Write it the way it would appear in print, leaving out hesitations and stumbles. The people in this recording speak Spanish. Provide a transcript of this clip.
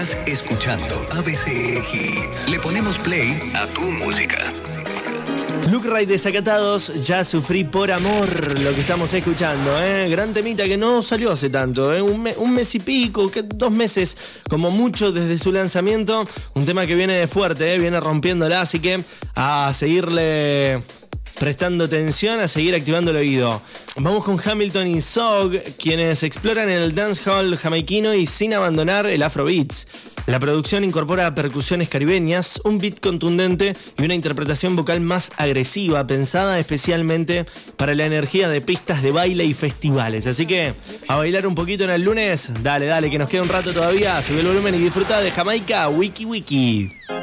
Estás escuchando ABC Hits. Le ponemos play a tu música. Luke Ray, Desacatados, Ya sufrí por amor, lo que estamos escuchando, gran temita que no salió hace tanto, un mes y pico, 2 meses como mucho desde su lanzamiento, un tema que viene fuerte, viene rompiéndola, así que a seguirle prestando atención, a seguir activando el oído. Vamos con Hamilton y Zog, quienes exploran el dancehall jamaiquino y sin abandonar el afrobeats. La producción incorpora percusiones caribeñas, un beat contundente y una interpretación vocal más agresiva, pensada especialmente para la energía de pistas de baile y festivales. Así que, a bailar un poquito en el lunes, dale, que nos queda un rato todavía, sube el volumen y disfruta de Jamaica, Wiki Wiki.